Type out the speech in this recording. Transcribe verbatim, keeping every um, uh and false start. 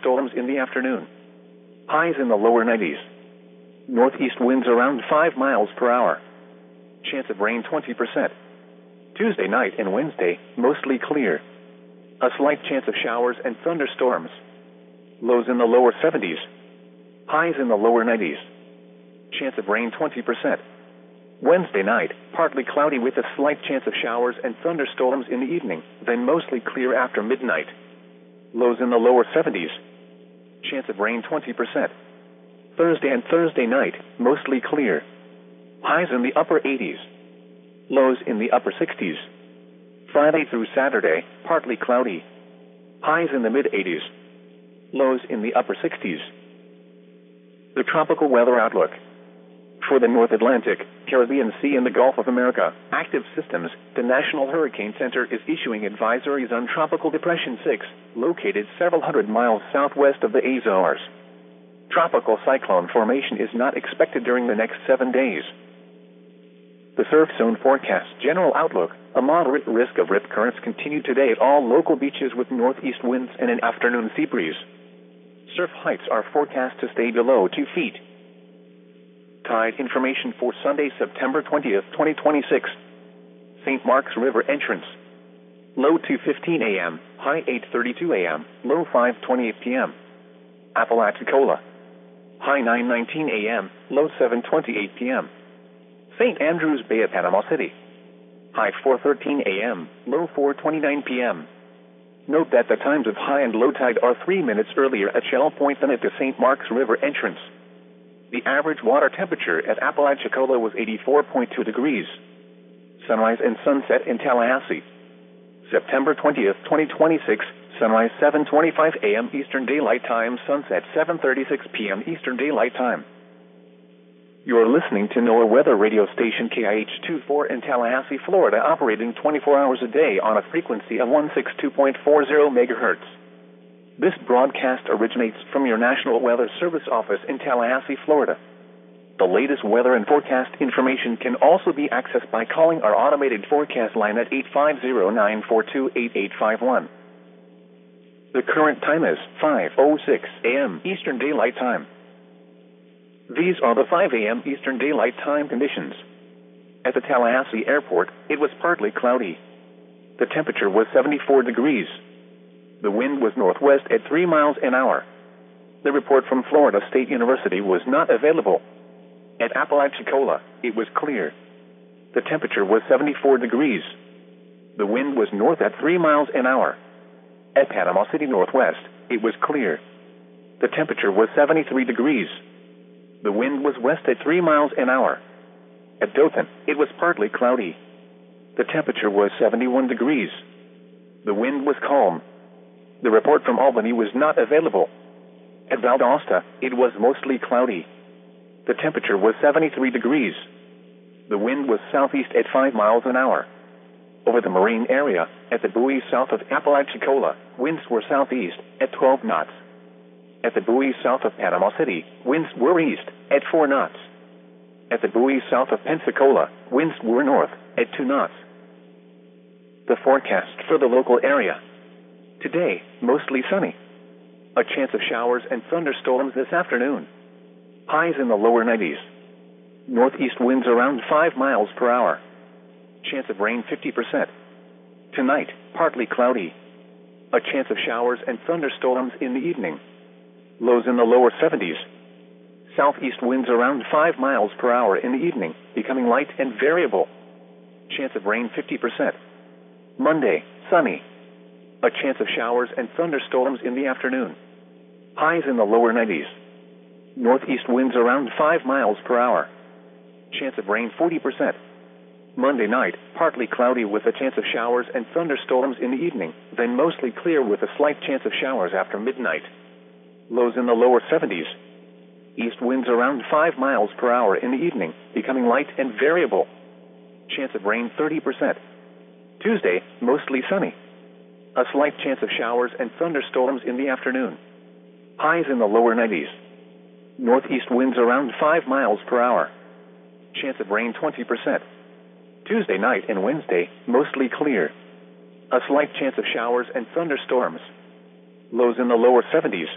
thunderstorms in the afternoon. Highs in the lower nineties. Northeast winds around five miles per hour. Chance of rain twenty percent. Tuesday night and Wednesday, mostly clear. A slight chance of showers and thunderstorms. Lows in the lower seventies. Highs in the lower nineties. Chance of rain twenty percent. Wednesday night, partly cloudy with a slight chance of showers and thunderstorms in the evening, then mostly clear after midnight. Lows in the lower seventies. Chance of rain twenty percent. Thursday and Thursday night, mostly clear. Highs in the upper eighties. Lows in the upper sixties. Friday through Saturday, partly cloudy. Highs in the mid-eighties. Lows in the upper sixties. The tropical weather outlook. For the North Atlantic, Caribbean Sea and the Gulf of America, active systems, the National Hurricane Center is issuing advisories on Tropical Depression six, located several hundred miles southwest of the Azores. Tropical cyclone formation is not expected during the next seven days. The surf zone forecast general outlook, a moderate risk of rip currents continue today at all local beaches with northeast winds and an afternoon sea breeze. Surf heights are forecast to stay below two feet. Tide information for Sunday, September twentieth, twenty twenty-six. Saint Mark's River entrance. Low two fifteen a m, high eight thirty-two a m, low five twenty-eight p m Apalachicola. High nine nineteen a m, low seven twenty-eight p m Saint Andrews Bay at Panama City. High four thirteen a m, low four twenty-nine p m Note that the times of high and low tide are three minutes earlier at Shell Point than at the Saint Mark's River entrance. The average water temperature at Apalachicola was eighty-four point two degrees. Sunrise and sunset in Tallahassee. September twentieth, twenty twenty-six, sunrise seven twenty-five a m Eastern Daylight Time, sunset seven thirty-six p m Eastern Daylight Time. You're listening to NOAA Weather Radio Station K I H twenty-four in Tallahassee, Florida, operating twenty-four hours a day on a frequency of one sixty-two point four zero megahertz. This broadcast originates from your National Weather Service office in Tallahassee, Florida. The latest weather and forecast information can also be accessed by calling our automated forecast line at eight five zero, nine four two, eight eight five one. The current time is five oh six a m Eastern Daylight Time. These are the five a m Eastern Daylight Time conditions. At the Tallahassee Airport, it was partly cloudy. The temperature was seventy-four degrees. The wind was northwest at three miles an hour. The report from Florida State University was not available. At Apalachicola, it was clear. The temperature was seventy-four degrees. The wind was north at three miles an hour. At Panama City Northwest, it was clear. The temperature was seventy-three degrees. The wind was west at three miles an hour. At Dothan, it was partly cloudy. The temperature was seventy-one degrees. The wind was calm. The report from Albany was not available. At Valdosta, it was mostly cloudy. The temperature was seventy-three degrees. The wind was southeast at five miles an hour. Over the marine area, at the buoys south of Apalachicola, winds were southeast at twelve knots. At the buoys south of Panama City, winds were east at four knots. At the buoys south of Pensacola, winds were north at two knots. The forecast for the local area. Today, mostly sunny. A chance of showers and thunderstorms this afternoon. Highs in the lower nineties. Northeast winds around five miles per hour. Chance of rain fifty percent. Tonight, partly cloudy. A chance of showers and thunderstorms in the evening. Lows in the lower seventies. Southeast winds around five miles per hour in the evening, becoming light and variable. Chance of rain fifty percent. Monday, sunny. A chance of showers and thunderstorms in the afternoon. Highs in the lower nineties. Northeast winds around five miles per hour. Chance of rain forty percent. Monday night, partly cloudy with a chance of showers and thunderstorms in the evening, then mostly clear with a slight chance of showers after midnight. Lows in the lower seventies. East winds around five miles per hour in the evening, becoming light and variable. Chance of rain thirty percent. Tuesday, mostly sunny. A slight chance of showers and thunderstorms in the afternoon. Highs in the lower nineties. Northeast winds around five miles per hour. Chance of rain twenty percent. Tuesday night and Wednesday, mostly clear. A slight chance of showers and thunderstorms. Lows in the lower seventies.